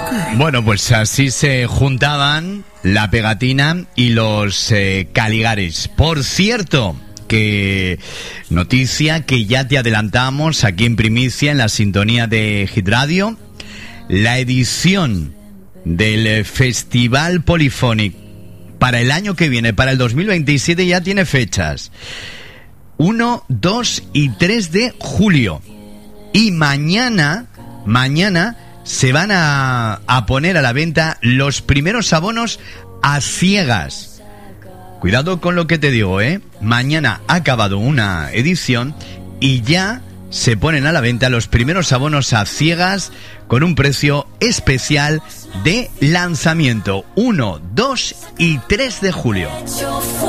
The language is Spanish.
Bueno, pues así se juntaban la pegatina y los Caligaris. Por cierto, que noticia que ya te adelantamos aquí en primicia en la sintonía de Hit Radio, la edición del Festival Polyphonic para el año que viene, para el 2027, ya tiene fechas. 1, 2 y 3 de julio. Y mañana se van a poner a la venta los primeros abonos a ciegas. Cuidado con lo que te digo, ¿eh? Mañana ha acabado una edición y ya se ponen a la venta los primeros abonos a ciegas con un precio especial de lanzamiento. 1, 2 y 3 de julio.